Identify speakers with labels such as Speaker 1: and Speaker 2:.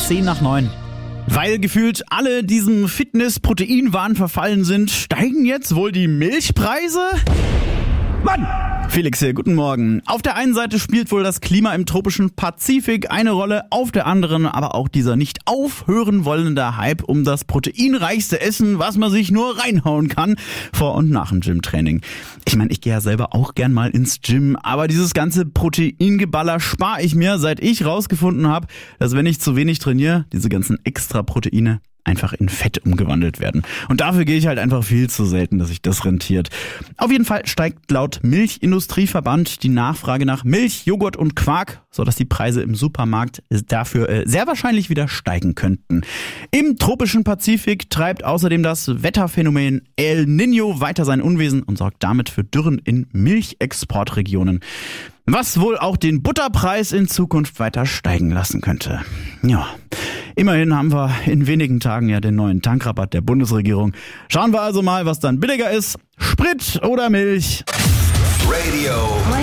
Speaker 1: 8:10. Weil gefühlt alle diesem Fitness-Proteinwahn verfallen sind, steigen jetzt wohl die Milchpreise? Mann! Felix hier, guten Morgen. Auf der einen Seite spielt wohl das Klima im tropischen Pazifik eine Rolle, auf der anderen aber auch dieser nicht aufhören wollende Hype um das proteinreichste Essen, was man sich nur reinhauen kann, vor und nach dem Gymtraining. Ich meine, ich gehe ja selber auch gern mal ins Gym, aber dieses ganze Proteingeballer spare ich mir, seit ich rausgefunden habe, dass wenn ich zu wenig trainiere, diese ganzen extra Proteine einfach in Fett umgewandelt werden. Und dafür gehe ich halt einfach viel zu selten, dass sich das rentiert. Auf jeden Fall steigt laut Milchindustrieverband die Nachfrage nach Milch, Joghurt und Quark, sodass die Preise im Supermarkt dafür sehr wahrscheinlich wieder steigen könnten. Im tropischen Pazifik treibt außerdem das Wetterphänomen El Niño weiter sein Unwesen und sorgt damit für Dürren in Milchexportregionen. Was wohl auch den Butterpreis in Zukunft weiter steigen lassen könnte. Ja, immerhin haben wir in wenigen Tagen ja den neuen Tankrabatt der Bundesregierung. Schauen wir also mal, was dann billiger ist. Sprit oder Milch?
Speaker 2: Radio